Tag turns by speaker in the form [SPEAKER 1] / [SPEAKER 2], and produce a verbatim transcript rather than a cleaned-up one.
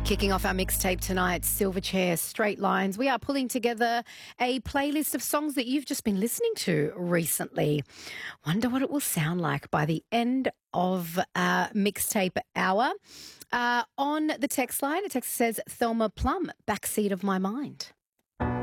[SPEAKER 1] Kicking off our mixtape tonight, Silverchair, Straight Lines. We are pulling together a playlist of songs that you've just been listening to recently. Wonder what it will sound like by the end of our mixtape hour. Uh, on the text line, the text says, Thelma Plum, Backseat of My Mind.